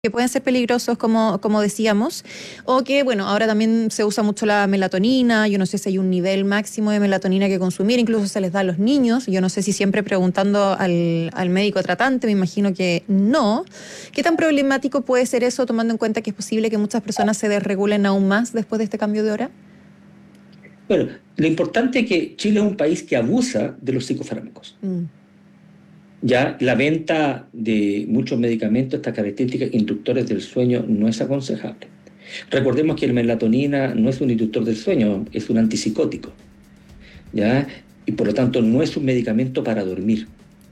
que pueden ser peligrosos, como decíamos, o que, bueno, ahora también se usa mucho la melatonina. Yo no sé si hay un nivel máximo de melatonina que consumir, incluso se les da a los niños. Yo no sé si siempre preguntando al médico tratante, me imagino que no. ¿Qué tan problemático puede ser eso, tomando en cuenta que es posible que muchas personas se desregulen aún más después de este cambio de hora? Bueno, lo importante es que Chile es un país que abusa de los psicofármacos. Mm. Ya la venta de muchos medicamentos, estas características inductores del sueño, no es aconsejable. Recordemos que la melatonina no es un inductor del sueño, es un antipsicótico, ¿ya? Y por lo tanto no es un medicamento para dormir.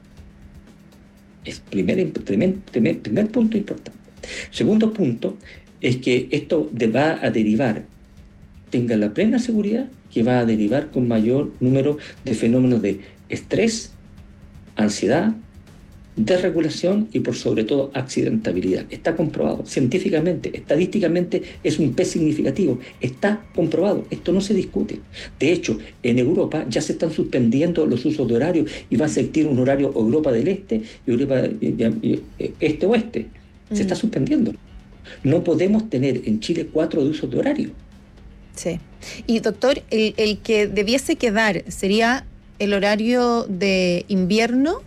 Es primer punto importante. Segundo punto es que esto va a derivar, tenga la plena seguridad, que va a derivar con mayor número de fenómenos de estrés, ansiedad, desregulación y por sobre todo accidentabilidad. Está comprobado científicamente, estadísticamente es un P significativo, está comprobado, esto no se discute. De hecho, en Europa ya se están suspendiendo los usos de horario y va a existir un horario Europa del Este y Europa Este-Oeste. Se está suspendiendo. No podemos tener en Chile 4 de usos de horario. Sí. Y doctor, el que debiese quedar sería el horario de invierno.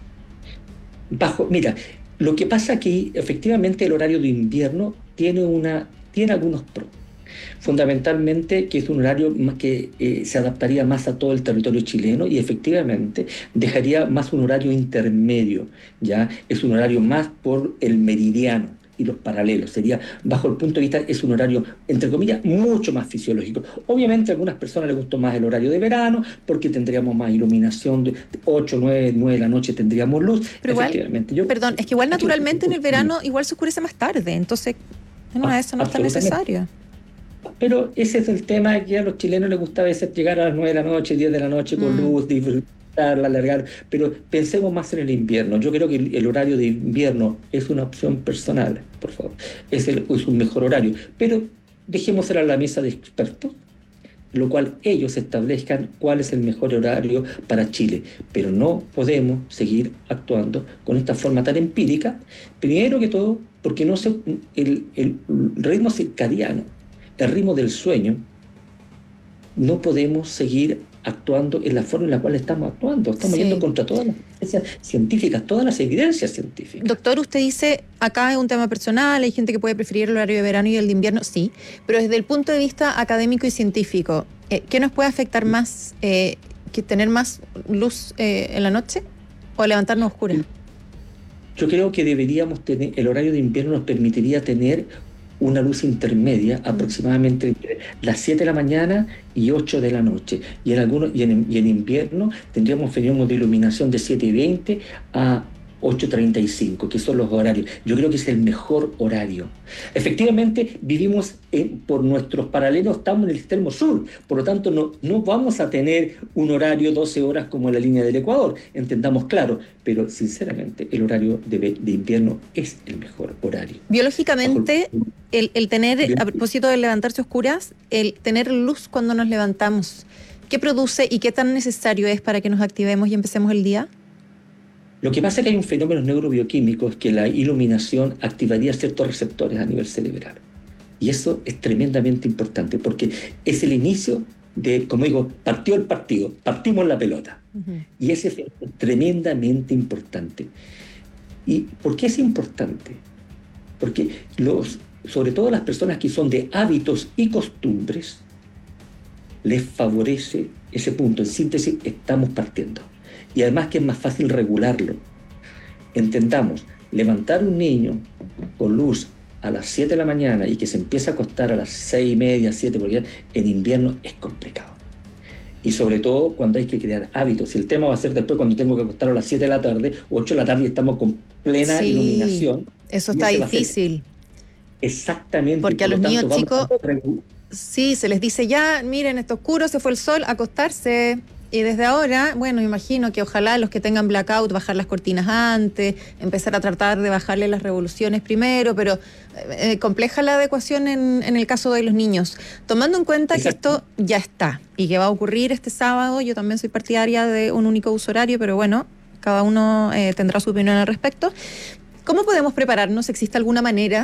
Mira, lo que pasa aquí, efectivamente, el horario de invierno tiene algunos pros. Fundamentalmente que es un horario más que se adaptaría más a todo el territorio chileno y efectivamente dejaría más un horario intermedio, ¿ya? Es un horario más por el meridiano y los paralelos. Sería, bajo el punto de vista, es un horario, entre comillas, mucho más fisiológico. Obviamente a algunas personas les gustó más el horario de verano porque tendríamos más iluminación, de 8, 9 de la noche tendríamos luz. Pero igual, Efectivamente. perdón, es que igual naturalmente en el verano igual se oscurece más tarde, entonces en una de esas no es tan Absolutamente. necesario. Pero ese es el tema que a los chilenos les gusta a veces llegar a las 9 de la noche, 10 de la noche con Mm. luz, disfrutarla, alargar. Pero pensemos más en el invierno. Yo creo que el horario de invierno es una opción personal, por favor. Es un mejor horario. Pero dejémosela a la mesa de expertos, lo cual ellos establezcan cuál es el mejor horario para Chile. Pero no podemos seguir actuando con esta forma tan empírica, primero que todo, porque no se, el ritmo circadiano, el ritmo del sueño, no podemos seguir actuando en la forma en la cual estamos actuando. Estamos yendo Sí. contra todas las evidencias científicas, todas las evidencias científicas. Doctor, usted dice, acá es un tema personal, hay gente que puede preferir el horario de verano y el de invierno, sí, pero desde el punto de vista académico y científico, ¿qué nos puede afectar más? ¿Que tener más luz en la noche o levantarnos oscuras? Yo creo que deberíamos tener, el horario de invierno nos permitiría tener una luz intermedia, aproximadamente entre las 7 de la mañana y 8 de la noche. Y en invierno tendríamos fenómenos de iluminación de 7:20 a 8:35, que son los horarios. Yo creo que es el mejor horario. Efectivamente, vivimos por nuestros paralelos, estamos en el extremo sur, por lo tanto no vamos a tener un horario 12 horas como en la línea del Ecuador, entendamos claro, pero sinceramente el horario de invierno es el mejor horario. Biológicamente, el tener, Bien. a propósito de levantarse oscuras, el tener luz cuando nos levantamos, ¿qué produce y qué tan necesario es para que nos activemos y empecemos el día? Lo que pasa es que hay un fenómeno neurobioquímico, que la iluminación activaría ciertos receptores a nivel cerebral. Y eso es tremendamente importante porque es el inicio de, como digo, partió el partido, partimos la pelota. Y ese es tremendamente importante. ¿Y por qué es importante? Porque sobre todo las personas que son de hábitos y costumbres, les favorece ese punto. En síntesis, estamos partiendo. Y además que es más fácil regularlo. Entendamos, levantar un niño con luz a las 7 de la mañana y que se empiece a acostar a las 6:30, 7, porque en invierno es complicado. Y sobre todo cuando hay que crear hábitos. Y el tema va a ser después cuando tengo que acostar a las 7 de la tarde, 8 de la tarde y estamos con plena Sí, iluminación. eso Y está ese va a ser difícil, exactamente, y porque a por los lo niños tanto vamos chicos, a regular. sí, se les dice ya, miren, está oscuro, se fue el sol, acostarse. Y desde ahora, bueno, imagino que ojalá los que tengan blackout, bajar las cortinas antes, empezar a tratar de bajarle las revoluciones primero, pero compleja la adecuación en el caso de los niños. Tomando en cuenta que Exacto. esto ya está y que va a ocurrir este sábado, yo también soy partidaria de un único uso horario, pero bueno, cada uno tendrá su opinión al respecto. ¿Cómo podemos prepararnos? ¿Existe alguna manera